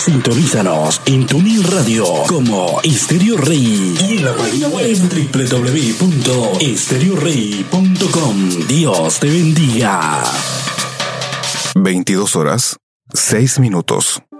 Sintonízanos en TuneIn Radio como Estéreo Rey y en la página web www.estereorey.com. Dios te bendiga. 22 horas, 6 minutos.